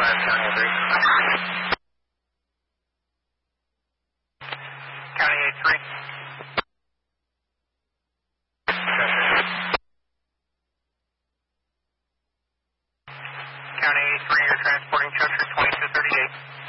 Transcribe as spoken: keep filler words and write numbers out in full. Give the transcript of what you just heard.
five, County three. County eight three. County eight three, you're transporting Cheshire twenty-two thirty-eight.